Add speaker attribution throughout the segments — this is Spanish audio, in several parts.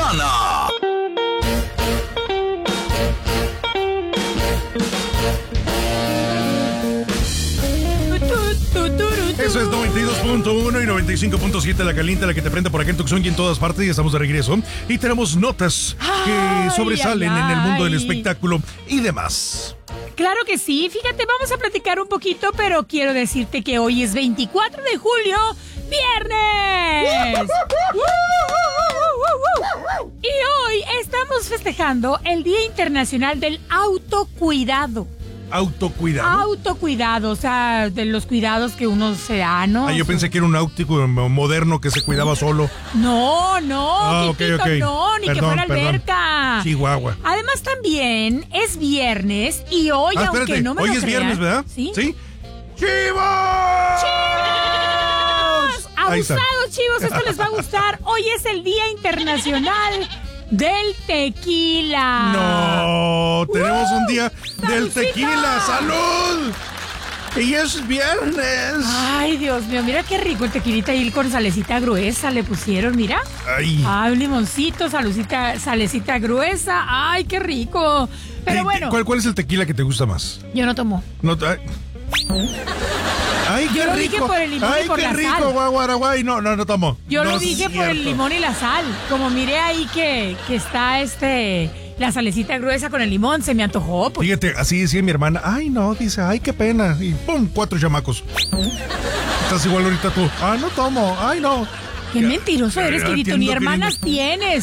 Speaker 1: semana.
Speaker 2: Eso es 92.1 y 95.7 La Caliente, la que te prende por acá en Tucson y en todas partes. Y estamos de regreso. Y tenemos notas que sobresalen en el mundo del espectáculo y demás.
Speaker 3: Claro que sí. Fíjate, vamos a platicar un poquito, pero quiero decirte que hoy es 24 de julio, viernes. Y hoy estamos festejando el Día Internacional del Autocuidado. Autocuidado, o sea, de los cuidados que uno se da, ¿no?
Speaker 2: Yo pensé que era un autico moderno que se cuidaba solo.
Speaker 3: No,
Speaker 2: okay.
Speaker 3: No, ni que fuera alberca.
Speaker 2: Chihuahua.
Speaker 3: Además también es viernes y hoy, aunque
Speaker 2: espérate,
Speaker 3: no me lo
Speaker 2: hoy es
Speaker 3: crean,
Speaker 2: viernes, ¿verdad?
Speaker 3: ¿Sí?
Speaker 2: ¡Chivos!
Speaker 3: Abusados, chivos, esto les va a gustar. Hoy es el Día Internacional del Tequila.
Speaker 2: No, tenemos un día del tequila. ¡Salud! Y es viernes.
Speaker 3: Ay, Dios mío, mira qué rico el tequilita ahí con salecita gruesa le pusieron, mira.
Speaker 2: Ay,
Speaker 3: un limoncito, salecita gruesa. Ay, qué rico. Pero bueno.
Speaker 2: ¿Cuál es el tequila que te gusta más?
Speaker 3: Yo no tomo.
Speaker 2: Ay, qué
Speaker 3: yo lo
Speaker 2: rico.
Speaker 3: Dije por el limón y por la sal.
Speaker 2: Guaraguay. No tomo.
Speaker 3: Yo
Speaker 2: no
Speaker 3: lo dije por el limón y la sal. Como miré ahí que está la salecita gruesa con el limón, se me antojó. Pues.
Speaker 2: Fíjate, así decía mi hermana. Ay, no, dice, ay, qué pena. Y pum, 4 chamacos. Estás igual ahorita tú. No tomo. Ay, no.
Speaker 3: Qué mentiroso eres, querido. Ni hermanas tienes.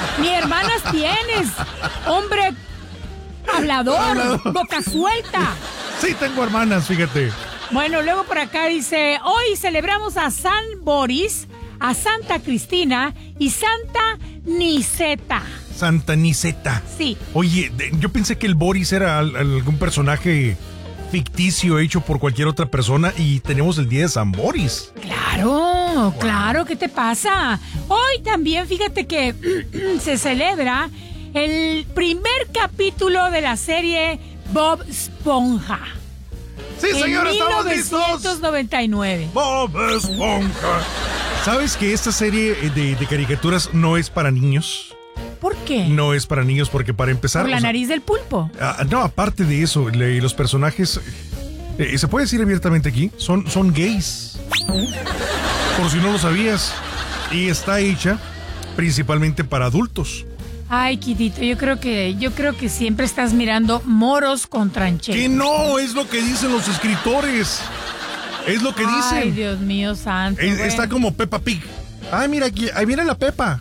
Speaker 3: Hombre hablador, boca suelta.
Speaker 2: Sí, tengo hermanas, fíjate.
Speaker 3: Bueno, luego por acá dice, hoy celebramos a San Boris, a Santa Cristina y Santa Niceta.
Speaker 2: Santa Niceta.
Speaker 3: Sí.
Speaker 2: Oye, yo pensé que el Boris era algún personaje ficticio hecho por cualquier otra persona y tenemos el día de San Boris.
Speaker 3: Claro, ¿qué te pasa? Hoy también, fíjate que se celebra el primer capítulo de la serie Bob Esponja.
Speaker 2: Sí, señor, estamos listos.
Speaker 3: 1999.
Speaker 2: Bob Esponja. ¿Sabes que esta serie de caricaturas no es para niños?
Speaker 3: ¿Por qué?
Speaker 2: No es para niños porque para empezar...
Speaker 3: ¿Por la nariz del pulpo?
Speaker 2: No, aparte de eso, los personajes, se puede decir abiertamente aquí, son gays. Por si no lo sabías. Y está hecha principalmente para adultos.
Speaker 3: Ay, Quitito, yo creo que siempre estás mirando moros con tranchetes.
Speaker 2: Que no, es lo que dicen los escritores. Es lo que dicen.
Speaker 3: Ay, Dios mío santo.
Speaker 2: Está como Peppa Pig. Ay, mira, aquí, ahí viene la Peppa.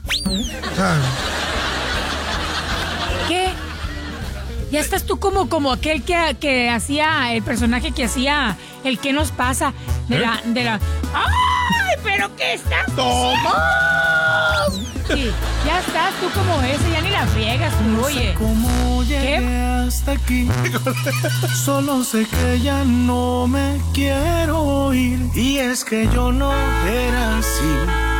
Speaker 3: ¿Qué? Ya estás tú como aquel que hacía, el personaje que hacía el ¿qué nos pasa? De la... ¡Ay, pero qué estás
Speaker 2: ¡Toma!
Speaker 3: Sí, ya estás tú como ese, ya ni la friegas tú, oye.
Speaker 4: ¿Cómo llegué hasta aquí? Solo sé que ya no me quiero ir. Y es que yo no era así.